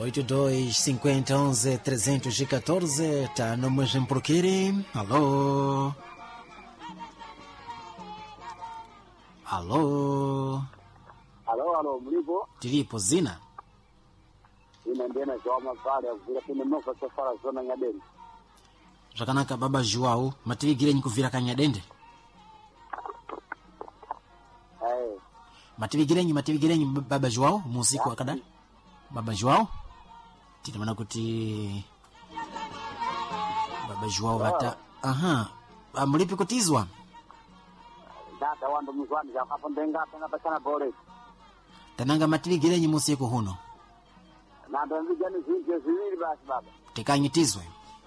825011 314. Tá no mesmo porquê. Alô? Alô? Alô, mlipo? Tilipo, zina? Ina ndena joma pale vile kuna mnoka safara zona Nyadende. Zvakanaka baba Joao, mativigirenyi kuvira Kanyadende? Mativigirenyi baba Joao musiku wakada? Baba Joao? Tinamana kuti baba Joao vata. Aha, mulipi kutizwa? Data wando mzwani ya hapo ndenga tanga sana bore. Tananga mativigirenyi musiku huno. Na ndo vijana zinje ziwili basi baba. Tekanyitizwe.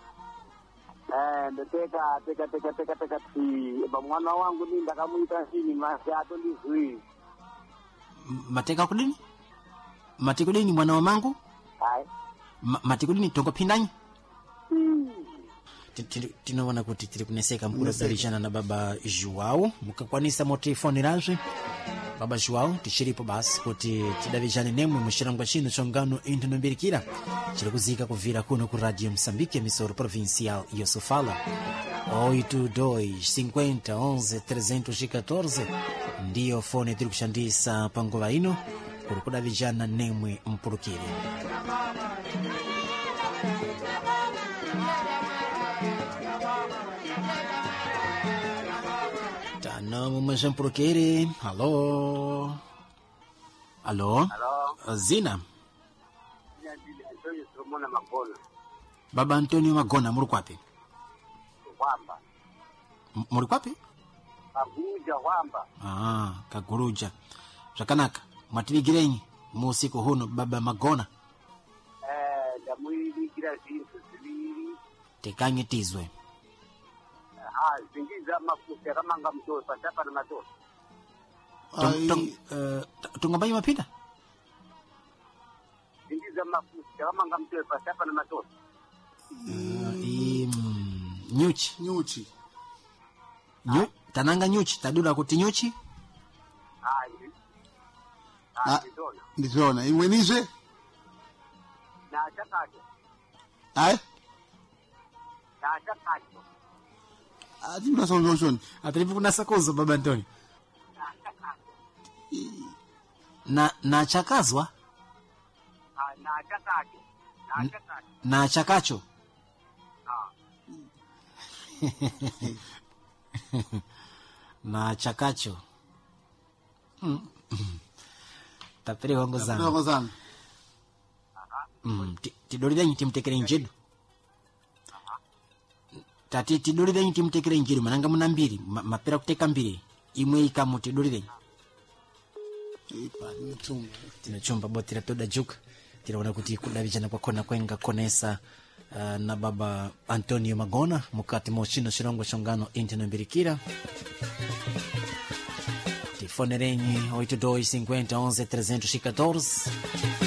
Ndeteka ti mwana wangu ni ndakamuita chini masi ato ndizwi. Mateka kudini? Matikudini mwana wa mangu? Hai. Matikudini tongo pindanyi? Tinaona kuti tiri kuneseka mkura zarishana na baba Joao. Mukakwanisa motifoni razwe. Baba Joao, tishiripo basi kuti tidavijane nemwe mushirangwa chino chongano intinombirikira. Chiri kuzika kuvira kuno ku Radio Msambike, emissora provincial Yosofala. 825011 314 ndiyo fone tiri kushandisa panguva ino kuri kudavijana nemwe mpurukire. Tano mumweshe mpurukire. Halo? Zina? Baba Antonio Magona, muri kwapi? Wamba. Muri kwapi? Kaguruja wamba. Kaguruja. Zvakanaka, mwativigirenyi musiku huno baba Magona? Ndamuivikira zinthu ziviri. Tekanyitizwe. Zingiza mafuta kamanga mtoto pachapa na matoto. Tungambayi mapinda? Zingiza mafuta kamanga mtoto pachapa na matoto. Nyuchi. Tananga nyuchi, tadula kuti nyuchi? Ndizona, imwenize? Na chakacho. Na chakacho. Ati mnasonga ushoni. Atilipu kunasa kuzo baba Antonio. Na chakazwa? Na chakacho. Na chakacho. Tapere wangu zana. Tidoridanyi timtekere njedu. Tati tidoridanyi timtekere njedu. Mananga muna mbiri. Mapera kuteka mbiri. Imwe ikamu tidoridanyi. Tinachumba botira toda juka. Tiraona kuti kudavijana kwa kona kwenga konesa na baba Antonio Magona mukati mochino shirongo shongano intinombirikira. Tifonerenyi 825011 314.